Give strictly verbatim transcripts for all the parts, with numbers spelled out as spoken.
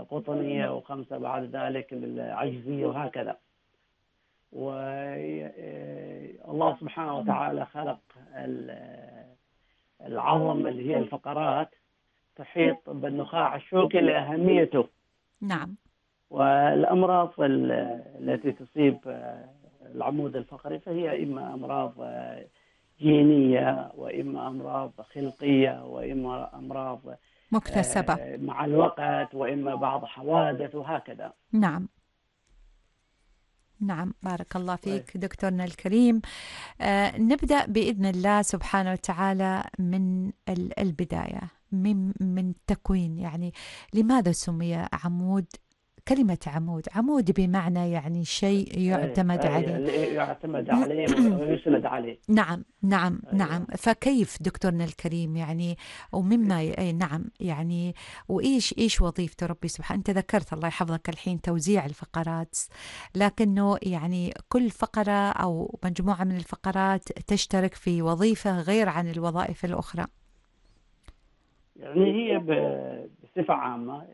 للقطنية، وخمسة بعد ذلك للعجزية، وهكذا. والله سبحانه وتعالى خلق العظم اللي هي الفقرات تحيط بالنخاع الشوكي لأهميته. نعم. والأمراض التي تصيب العمود الفقري فهي إما أمراض جينية، وإما أمراض خلقية، وإما أمراض مكتسبة مع الوقت، وإما بعض حوادث، وهكذا. نعم نعم. بارك الله فيك دكتورنا الكريم. آه نبدأ بإذن الله سبحانه وتعالى من البداية، من من التكوين. يعني لماذا سمي عمود؟ كلمة عمود، عمود بمعنى يعني شيء يعتمد عليه، يعتمد عليه ويسند عليه. نعم نعم نعم. فكيف دكتورنا الكريم يعني ومما ي... نعم يعني وإيش إيش وظيفته ربي سبحانه؟ أنت ذكرت الله يحفظك الحين توزيع الفقرات، لكنه يعني كل فقرة أو مجموعة من الفقرات تشترك في وظيفة غير عن الوظائف الأخرى. يعني هي بصفة عامة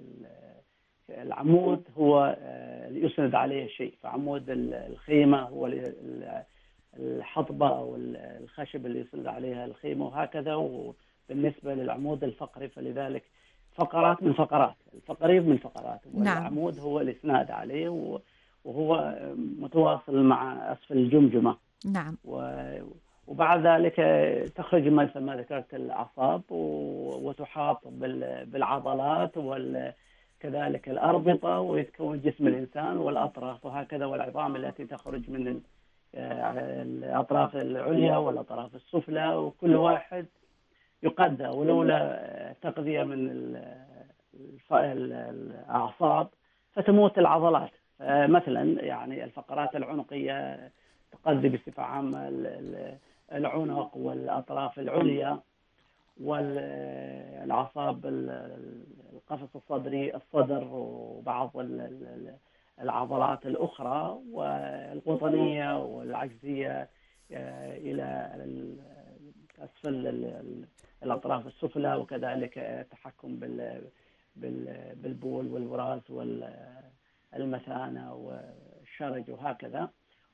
العمود هو اللي يسند عليه شيء، فعمود الخيمة هو الحطبة أو الخشب اللي يسند عليها الخيمة، وهكذا. وبالنسبة للعمود الفقري فلذلك فقرات من فقرات، الفقريب من فقرات، والعمود هو الإسناد عليه، وهو متواصل مع أسفل الجمجمة. نعم. وبعد ذلك تخرج مثل ما ذكرت الأعصاب وتحاط بالعضلات وال كذلك الأربطة، ويتكون جسم الإنسان والأطراف، وهكذا، والعظام التي تخرج من الأطراف العليا والأطراف السفلى، وكل واحد يقدر. ولولا تغذية من الأعصاب فتموت العضلات. مثلا يعني الفقرات العنقية تغذي بصفة عامة العنق والأطراف العليا والأعصاب القفص الصدري الصدر وبعض العضلات الأخرى، والقطنية والعجزية إلى أسفل الأطراف السفلى، وكذلك التحكم بالبول والبراز والمثانة والشرج، وهكذا.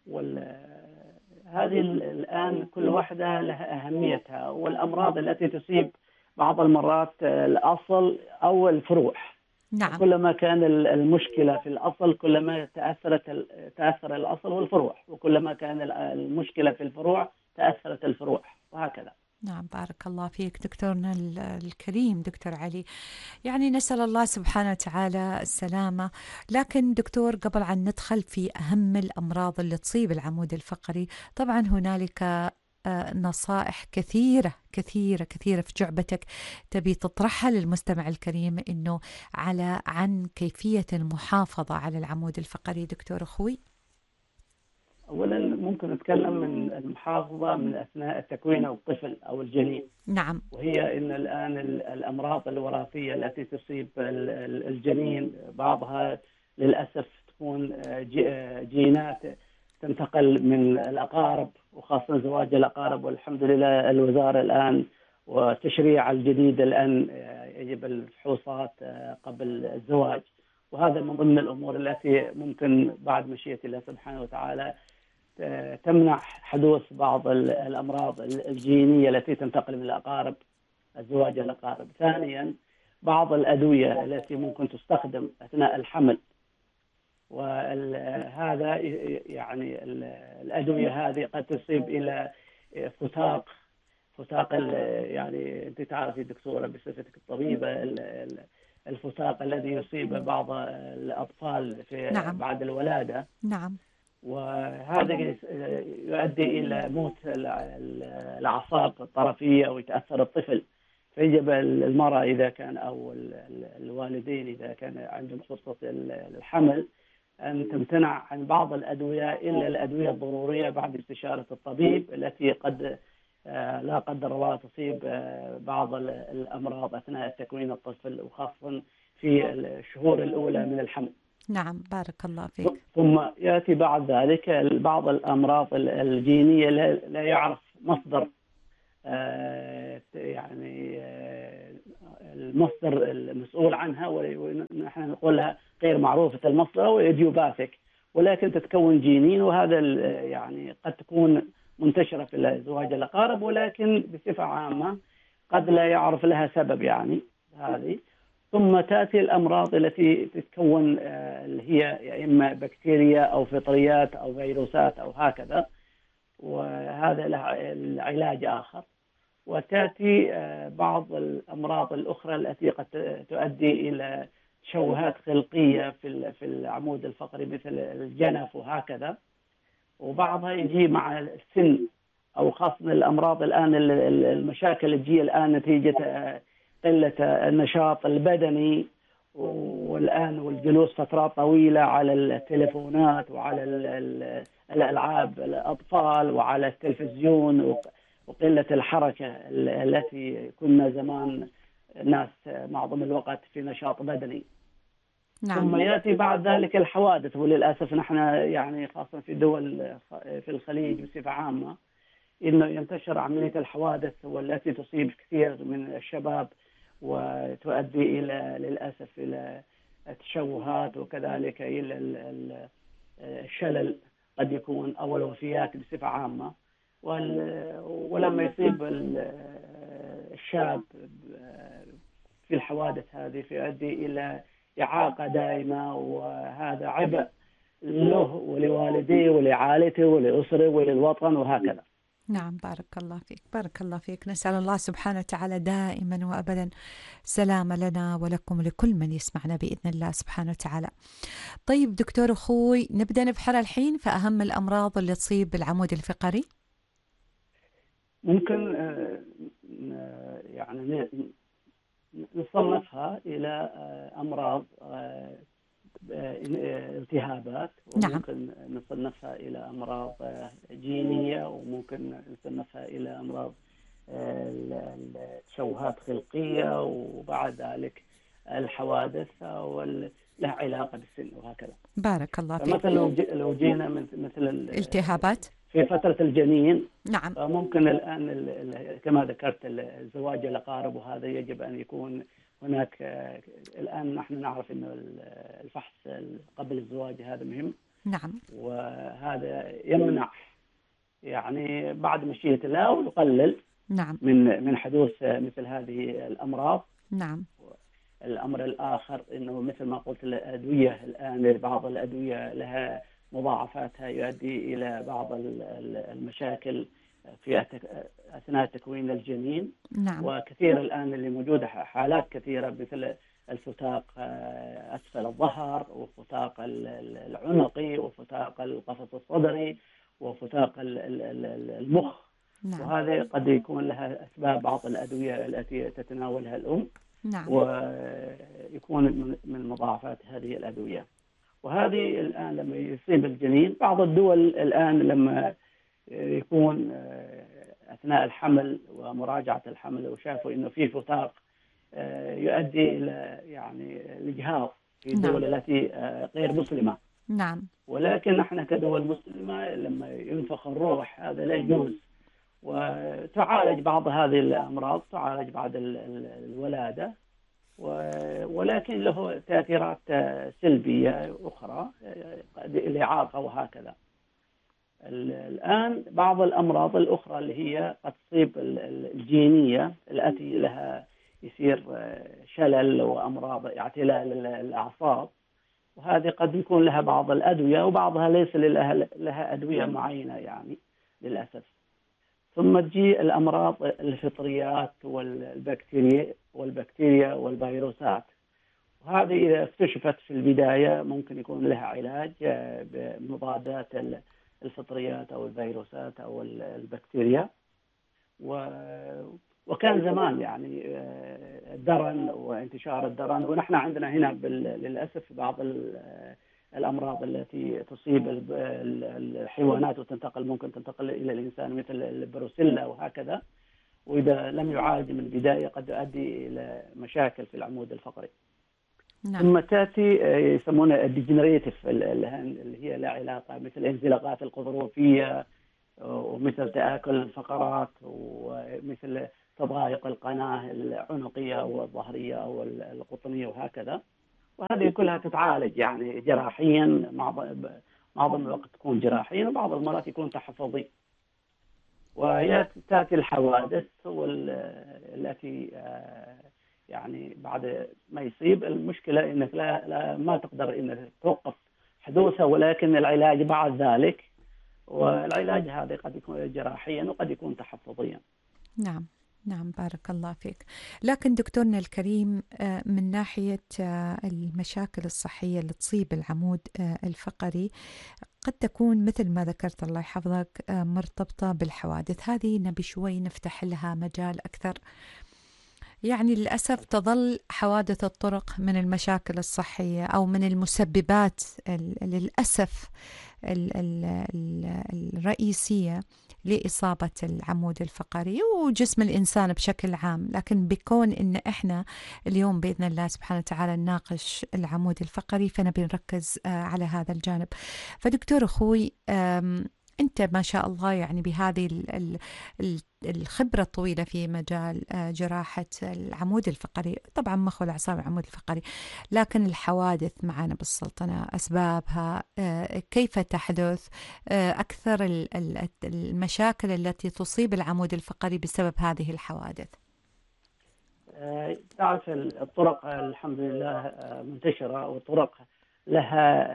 هذه الآن كل واحدة لها أهميتها. والأمراض التي تصيب بعض المرات الأصل أو الفروع. نعم. كلما كان المشكلة في الأصل كلما تأثرت تأثر الأصل والفروع، وكلما كان المشكلة في الفروع تأثرت الفروع، وهكذا. نعم. بارك الله فيك دكتورنا الكريم دكتور علي. يعني نسأل الله سبحانه وتعالى السلامة. لكن دكتور قبل أن ندخل في أهم الأمراض اللي تصيب العمود الفقري، طبعا هنالك نصائح كثيرة كثيرة كثيرة في جعبتك تبي تطرحها للمستمع الكريم إنه على عن كيفية المحافظة على العمود الفقري دكتور أخوي. أولا ممكن نتكلم من المحافظة من أثناء التكوين أو الطفل أو الجنين. نعم. وهي إن الآن الأمراض الوراثية التي تصيب الجنين بعضها للأسف تكون جينات تنتقل من الأقارب، وخاصة زواج الأقارب. والحمد لله الوزارة الآن وتشريع الجديد الآن يجب الفحوصات قبل الزواج، وهذا من ضمن الأمور التي ممكن بعد مشيئة الله سبحانه وتعالى تمنع حدوث بعض الأمراض الجينية التي تنتقل من الأقارب، الزواج الأقارب. ثانيا بعض الأدوية التي ممكن تستخدم أثناء الحمل، وهذا يعني الأدوية هذه قد تصيب إلى فتاق فتاق يعني أنت تعرفي دكتورة بصفتك الطبيبة الفتاق الذي يصيب بعض الأطفال في نعم. بعد الولادة. نعم. وهذا يؤدي إلى موت الأعصاب الطرفية ويتأثر الطفل. فيجب المرأة إذا كان أو الوالدين إذا كان عندهم فرصة الحمل أن تمتنع عن بعض الأدوية إلا الأدوية الضرورية بعد استشارة الطبيب، التي قد لا قدر الله تصيب بعض الأمراض أثناء تكوين الطفل، وخاصة في الشهور الأولى من الحمل. نعم. بارك الله فيك. ثم يأتي بعد ذلك بعض الأمراض الجينية لا يعرف مصدر يعني المصدر المسؤول عنها، ونحن نقول لها غير معروفة المصدر أو إيديوباثيك، ولكن تتكون جينين، وهذا يعني قد تكون منتشرة في الزواج الأقارب، ولكن بصفة عامة قد لا يعرف لها سبب يعني هذه. ثم تأتي الأمراض التي تتكون اللي هي إما بكتيريا أو فطريات أو فيروسات أو هكذا، وهذا العلاج آخر. وتأتي بعض الأمراض الأخرى التي قد تؤدي إلى تشوهات خلقية في في العمود الفقري مثل الجنف وهكذا، وبعضها يجي مع السن، أو خاصة الأمراض الآن المشاكل اللي تجي الآن نتيجة قلة النشاط البدني، والآن والجلوس فترات طويلة على التليفونات وعلى الألعاب الأطفال وعلى التلفزيون، وقلة الحركة التي كنا زمان الناس معظم الوقت في نشاط بدني. نعم. ثم يأتي بعد ذلك الحوادث، وللأسف نحن يعني خاصة في دول في الخليج بصفة عامة إنه ينتشر عملية الحوادث والتي تصيب كثير من الشباب، وتؤدي إلى للأسف إلى التشوهات، وكذلك إلى الشلل قد يكون، أو الوفيات بصفة عامة. ولما يصيب الشاب في الحوادث هذه يؤدي إلى إعاقة دائمة، وهذا عبء له ولوالديه ولعائلته ولأسره وللوطن وهكذا. نعم، بارك الله فيك، بارك الله فيك. نسأل الله سبحانه وتعالى دائما وأبدا سلام لنا ولكم ولكل من يسمعنا بإذن الله سبحانه وتعالى. طيب دكتور أخوي، نبدأ نبحر الحين في أهم الأمراض اللي تصيب العمود الفقري. ممكن يعني نصنفها إلى أمراض التهابات، وممكن نعم. نصنفها إلى أمراض جينية، وممكن نصنفها إلى أمراض تشوهات خلقية، وبعد ذلك الحوادث ولها علاقة بالسن وهكذا. بارك الله فيك. فمثلا لو جينا مثل الالتهابات في فترة الجنين، نعم، فممكن الآن كما ذكرت الزواج الأقارب، وهذا يجب أن يكون هناك. الآن نحن نعرف أن الفحص قبل الزواج هذا مهم. نعم. وهذا يمنع يعني بعد مشيئة الله ويقلل نعم من من حدوث مثل هذه الأمراض. نعم. الأمر الآخر أنه مثل ما قلت الأدوية الآن، بعض الأدوية لها مضاعفاتها يؤدي إلى بعض المشاكل في أثناء تكوين الجنين. نعم. وكثير الآن اللي موجودة حالات كثيرة مثل الفتاق أسفل الظهر، وفتاق العنقي، وفتاق القفص الصدري، وفتاق المخ. نعم. وهذا قد يكون لها أسباب بعض الأدوية التي تتناولها الأم. نعم. ويكون من مضاعفات هذه الأدوية. وهذه الآن لما يصيب الجنين، بعض الدول الآن لما يكون أثناء الحمل ومراجعة الحمل وشافوا إنه في فتاق يؤدي إلى يعني الإجهاض في الدول نعم. التي غير مسلمة. نعم. ولكن نحن كدول مسلمة لما ينفخ الروح هذا لا يجوز، وتعالج بعض هذه الأمراض، تعالج بعد الولادة، ولكن له تأثيرات سلبية أخرى الإعاقة وهكذا. الآن بعض الأمراض الأخرى اللي هي قد تصيب الجينية التي لها يصير شلل وأمراض اعتلال الأعصاب، وهذه قد يكون لها بعض الأدوية، وبعضها ليس لها أدوية معينة يعني للأسف. ثم تجي الأمراض الفطريات والبكتيريا والبكتيريا والفيروسات، وهذه إذا اكتشفت في البداية ممكن يكون لها علاج بمضادات الفطريات أو الفيروسات أو البكتيريا. وكان زمان يعني الدرن وانتشار الدرن، ونحن عندنا هنا للأسف بعض الأمراض التي تصيب الحيوانات وتنتقل ممكن تنتقل إلى الإنسان مثل البروسيلا وهكذا، وإذا لم يعالج من البداية قد يؤدي إلى مشاكل في العمود الفقري. نعم. ثم تأتي يسمونها الديجنريتيف اللي هي لا علاقة، مثل الانزلاقات الغضروفية، ومثل تآكل الفقرات، ومثل تضايق القناة العنقية أو الظهرية أو القطنية وهكذا. وهذه كلها تتعالج يعني جراحيا، معظم الوقت تكون جراحيا وبعض المرات يكون تحفظي. وهي تأتي الحوادث والتي يعني بعد ما يصيب المشكلة إنك لا, لا ما تقدر إنك توقف حدوثها، ولكن العلاج بعد ذلك، والعلاج هذا قد يكون جراحيا وقد يكون تحفظيا. نعم نعم، بارك الله فيك. لكن دكتورنا الكريم، من ناحية المشاكل الصحية اللي تصيب العمود الفقري قد تكون مثل ما ذكرت الله يحفظك مرتبطة بالحوادث، هذه نبي شوي نفتح لها مجال أكثر. يعني للأسف تظل حوادث الطرق من المشاكل الصحية أو من المسببات للأسف الرئيسية لإصابة العمود الفقري وجسم الإنسان بشكل عام. لكن بكون إن إحنا اليوم بإذن الله سبحانه وتعالى نناقش العمود الفقري، فنبي نركز على هذا الجانب. فدكتور أخوي، أنت ما شاء الله يعني بهذه الخبرة الطويلة في مجال جراحة العمود الفقري، طبعا مخ والأعصاب العمود الفقري، لكن الحوادث معنا بالسلطنة، أسبابها كيف تحدث، أكثر المشاكل التي تصيب العمود الفقري بسبب هذه الحوادث. تعرف الطرق الحمد لله منتشرة، وطرق لها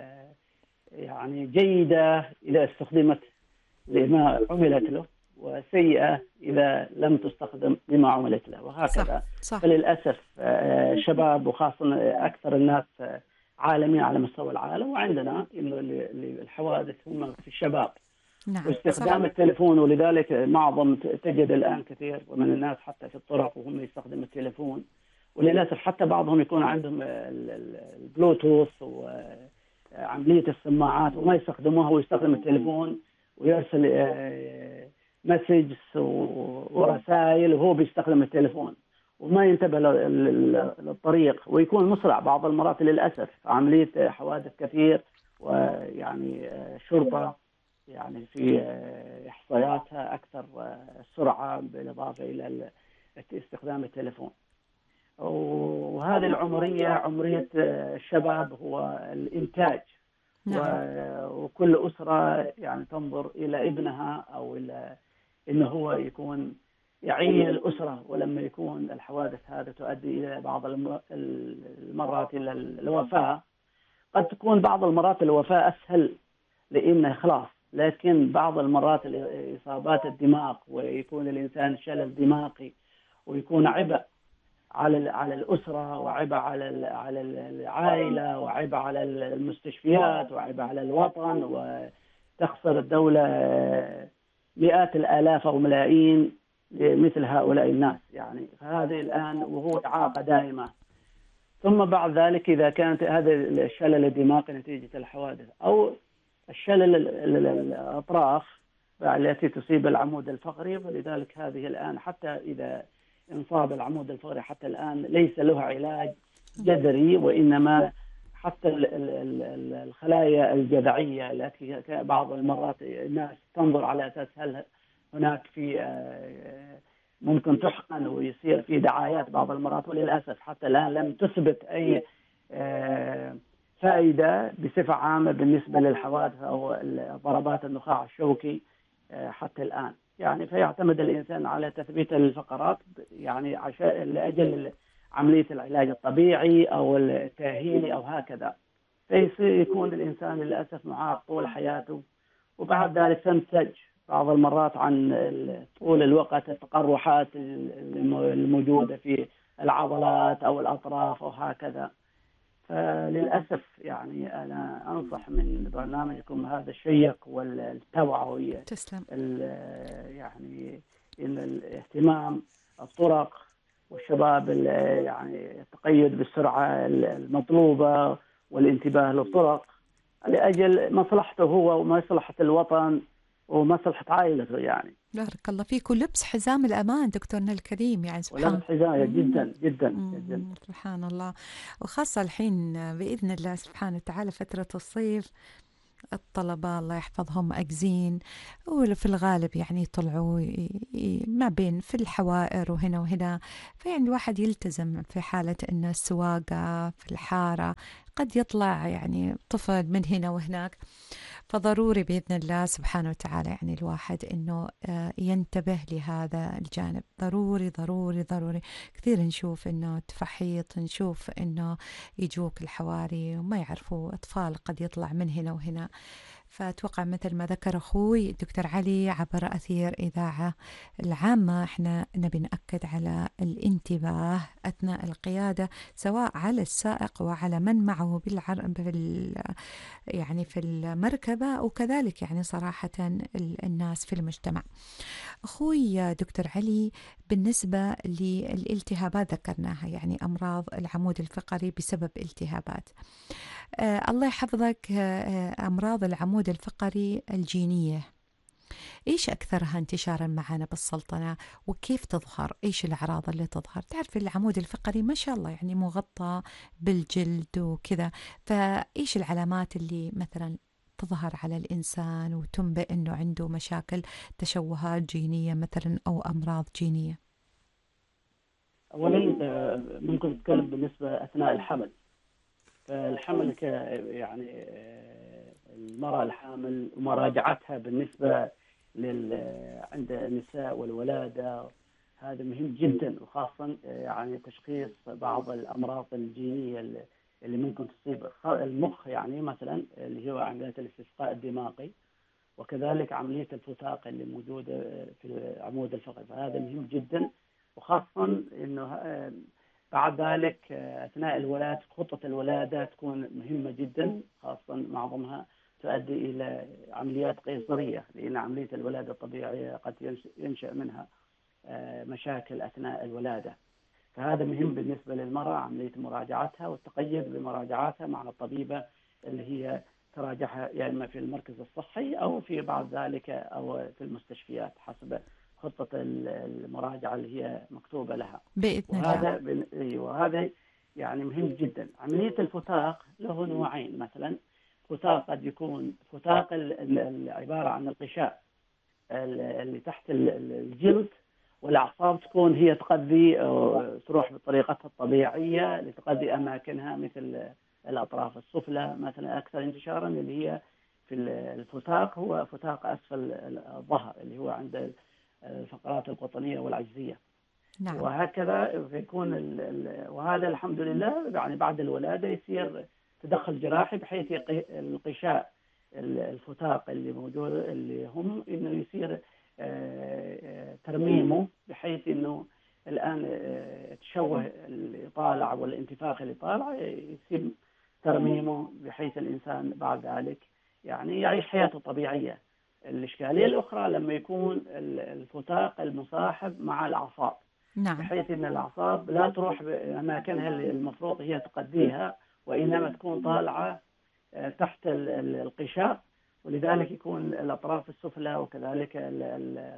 يعني جيدة إذا استخدمت لما عملت له، وسيئة إذا لم تستخدم لما عملت له، وهكذا. صح. صح. فللأسف شباب وخاصة أكثر الناس عالميا على مستوى العالم، وعندنا إنه الحوادث هم في الشباب. نعم. واستخدام صح. التلفون، ولذلك معظم تجد الآن كثير من الناس حتى في الطرق وهم يستخدموا التلفون، وللأسف حتى بعضهم يكون عندهم البلوتوث وعملية السماعات وما يستخدموها، ويستخدم التلفون ويرسل مسجز ورسائل وهو بيستخدم التلفون وما ينتبه للطريق، ويكون مسرع بعض المرات للأسف. عملية حوادث كثير، ويعني الشرطة يعني في إحصائياتها أكثر سرعة بالإضافة إلى استخدام التلفون. وهذه العمرية عمرية الشباب هو الإنتاج. نعم. وكل أسرة يعني تنظر إلى ابنها أو إلى إنه هو يكون يعين الأسرة، ولما يكون الحوادث هذه تؤدي إلى بعض المرات إلى الوفاة. قد تكون بعض المرات الوفاة أسهل لأنه خلاص، لكن بعض المرات إصابات الدماغ، ويكون الإنسان شلل دماغي، ويكون عبء على على الأسرة، وعبء على على العائلة، وعبء على المستشفيات، وعبء على الوطن، وتخسر الدولة مئات الآلاف أو ملايين مثل هؤلاء الناس. يعني هذه الآن وهو إعاقة دائمة. ثم بعد ذلك إذا كانت هذا الشلل الدماغي نتيجة الحوادث أو الشلل الأطراف التي تصيب العمود الفقري، ولذلك هذه الآن حتى إذا انصاب العمود الفقري حتى الآن ليس له علاج جذري، وإنما حتى الخلايا الجذعية التي بعض المرات الناس تنظر على أساس هل هناك في ممكن تحقن ويصير في دعايات بعض المرات، وللأسف حتى الآن لم تثبت أي فائدة بصفة عامة بالنسبة للحوادث أو ضربات النخاع الشوكي حتى الآن. يعني فيعتمد الإنسان على تثبيت الفقرات يعني عشان لأجل عملية العلاج الطبيعي أو التأهيلي أو هكذا، فيصير يكون الإنسان للأسف معاق طول حياته. وبعد ذلك تنتج بعض المرات عن طول الوقت التقرحات الموجودة في العضلات أو الأطراف أو هكذا. فللأسف يعني أنا أنصح من برنامجكم هذا الشيق والتوعوي تسلم يعني إن الاهتمام الطرق والشباب يعني التقيد بالسرعة المطلوبة والانتباه للطرق لأجل مصلحته هو ومصلحة الوطن ومصلحة عائلته. يعني بارك الله فيك. ولبس حزام الأمان دكتورنا الكريم، يعني سبحان ولبس حزام جدا جدا جدا سبحان الله. وخاصة الحين بإذن الله سبحانه وتعالى فترة الصيف، الطلبة الله يحفظهم مأجزين، وفي الغالب يعني يطلعوا ي- ي- ما بين في الحوائر وهنا وهنا. فيعني الواحد يلتزم في حالة أن السواقة في الحارة قد يطلع يعني طفل من هنا وهناك. فضروري بإذن الله سبحانه وتعالى يعني الواحد أنه آه، ينتبه لهذا الجانب. ضروري ضروري ضروري. كثير نشوف أنه تفحيط، نشوف أنه يجوك الحواري وما يعرفوا أطفال قد يطلع من هنا وهنا. فأتوقع مثل ما ذكر أخوي دكتور علي عبر أثير إذاعة العامة، إحنا نبي نأكد على الانتباه أثناء القيادة، سواء على السائق وعلى من معه بالعر... بال... يعني في المركبة، وكذلك يعني صراحة الناس في المجتمع. أخوي دكتور علي، بالنسبة للالتهابات ذكرناها، يعني أمراض العمود الفقري بسبب التهابات. آه الله يحفظك. آه آه، أمراض العمود الفقري الجينية إيش أكثرها انتشارا معنا بالسلطنة، وكيف تظهر؟ إيش الأعراض اللي تظهر؟ تعرف العمود الفقري ما شاء الله يعني مغطى بالجلد وكذا، فإيش العلامات اللي مثلا تظهر على الإنسان وتنبئ أنه عنده مشاكل تشوهات جينية مثلا أو أمراض جينية؟ اولا آه، ممكن تتكلم بالنسبه اثناء الحمل. فالحمل ك يعني آه، المراه الحامل ومراجعتها بالنسبه لل عند النساء والولاده، هذا مهم جدا، وخاصه آه، يعني تشخيص بعض الامراض الجينيه اللي اللي ممكن تصيب خ- المخ، يعني مثلا اللي هو عمليه الاستسقاء الدماغي، وكذلك عملية الفتاق اللي موجودة في عمود الفقري. فهذا مهم جدا، وخاصة أنه آه، بعد ذلك آه، أثناء الولادة خطة الولادة تكون مهمة جدا، خاصة معظمها تؤدي إلى عمليات قيصرية، لأن عملية الولادة الطبيعية قد ينش- ينشأ منها آه، مشاكل أثناء الولادة. فهذا مهم بالنسبة للمرأة، عملية مراجعتها والتقيد بمراجعاتها مع الطبيبة اللي هي تراجعها يا إما في المركز الصحي أو في بعد ذلك أو في المستشفيات حسب خطة المراجعة اللي هي مكتوبة لها. بإذن الله. وهذا بن- أيوة، وهذا يعني مهم جدا. عملية الفتاق له نوعين، مثلا فتاق قد يكون فتاق ال- ال- ال- عبارة عن الغشاء ال- اللي تحت ال- ال- الجلد، والأعصاب تكون هي تغذي أو تروح بطريقتها الطبيعية لتغذي أماكنها، مثل الأطراف السفلى مثلا أكثر انتشارا، اللي هي في الفتاق هو فتاق أسفل الظهر اللي هو عند الفقرات القطنية والعجزية. نعم. وهكذا يكون ال- ال- وهذا الحمد لله يعني بعد الولادة يصير تدخل جراحي بحيث يقي- الغشاء ال- الفتاق اللي موجود اللي هم انه يصير آه، آه، ترميمه، بحيث انه الان آه، تشوه اللي طالع والانتفاخ اللي طالع يصير ترميمه، بحيث الانسان بعد ذلك يعني يعيش حياته طبيعية. الإشكالية الأخرى لما يكون ال- الفتاق المصاحب مع الأعصاب، نعم. بحيث ان الاعصاب لا تروح باماكنها اللي المفروض هي تقضيها، وانما تكون طالعه آه، تحت ال- ال- القشاء، ولذلك يكون الاطراف السفلى وكذلك ال- ال-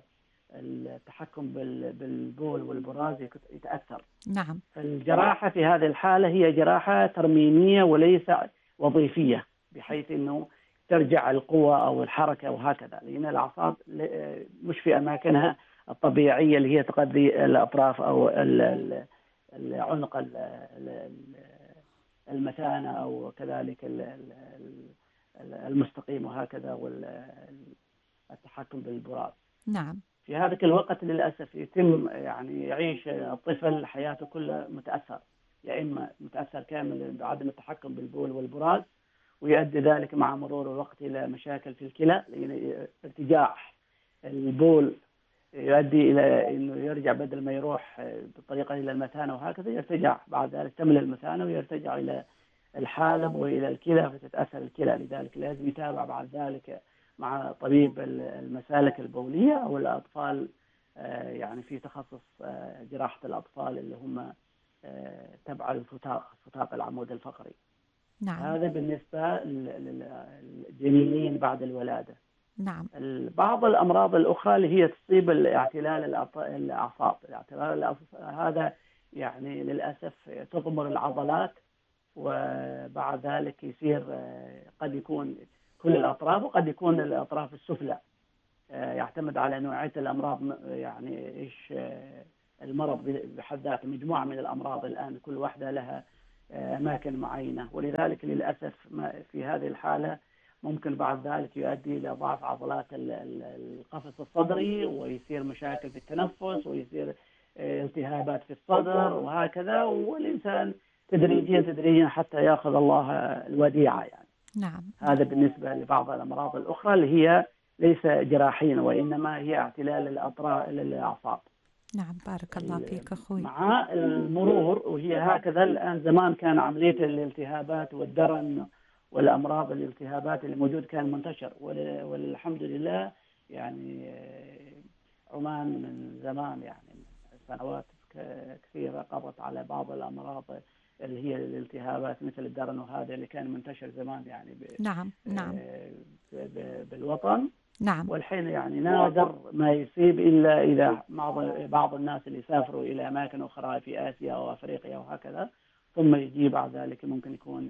التحكم بال- بالبول والبراز يك- يتاثر. نعم. فالجراحه في هذه الحاله هي جراحه ترميميه وليس وظيفيه، بحيث انه ترجع القوة أو الحركة وهكذا، لأن الأعصاب ل- مش في أماكنها الطبيعية اللي هي تغذي الأطراف أو ال- ال- العنق ال- ال- المثانة أو كذلك ال- ال- ال- المستقيم وهكذا، والتحكم بالبراز. نعم. في هذاك الوقت للأسف يتم يعني يعيش الطفل حياته كلها متأثر، يا إما متأثر كامل بعدم التحكم بالبول والبراز، ويؤدي ذلك مع مرور الوقت إلى مشاكل في الكلى، لأن ارتجاع البول يؤدي إلى أنه يرجع بدل ما يروح بالطريقة إلى المثانة وهكذا يرتجع بعد ذلك، تملى المثانة ويرتجع إلى الحالب وإلى الكلى فتتأثر الكلى. لذلك لازم يتابع بعد ذلك مع طبيب المسالك البولية أو الأطفال، آه، يعني في تخصص آه، جراحة الأطفال اللي هم آه، تبع الفتاق فتاق العمود الفقري. نعم. هذا بالنسبة للجنينين بعد الولادة. نعم. بعض الأمراض الأخرى اللي هي تصيب الاعتلال الأط- الأعصاب. الاعتلال الأعصاب هذا يعني للأسف تضمر العضلات، وبعد ذلك يصير آه، قد يكون كل الأطراف، وقد يكون الأطراف السفلى. يعتمد على نوعية الأمراض، يعني إيش المرض بحد ذاته. مجموعة من الأمراض الآن كل واحدة لها أماكن معينة، ولذلك للأسف في هذه الحالة ممكن بعد ذلك يؤدي إلى ضعف عضلات القفص الصدري، ويصير مشاكل في التنفس، ويصير التهابات في الصدر وهكذا، والإنسان تدريجيا تدريجيا حتى يأخذ الله الوديعة يعني. نعم. هذا بالنسبة لبعض الأمراض الأخرى اللي هي ليس جراحيا، وإنما هي اعتلال الأطراف الأعصاب. نعم، بارك الله فيك أخوي. مع المرور، وهي هكذا الآن. زمان كان عملية الالتهابات والدرن والأمراض الالتهابات اللي موجود كان منتشر، والحمد لله يعني عمان من زمان يعني سنوات كثيرة قضت على بعض الأمراض اللي هي الالتهابات مثل الدرن، وهذا اللي كان منتشر زمان يعني ب... نعم نعم ب... بالوطن. نعم. والحين يعني نادر ما يصيب إلا إذا بعض الناس اللي سافروا إلى أماكن أخرى في آسيا أو أفريقيا وهكذا، ثم يجي بعد ذلك ممكن يكون